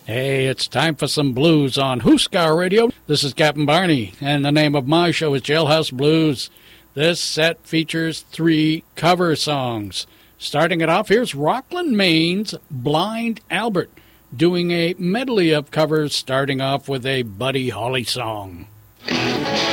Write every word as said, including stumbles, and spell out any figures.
Hey, it's time for some blues on Huskar Radio. This is Captain Barney, and the name of my show is Jailhouse Blues. This set features three cover songs. Starting it off, here's Rockland, Maine's Blind Albert, doing a medley of covers, starting off with a Buddy Holly song.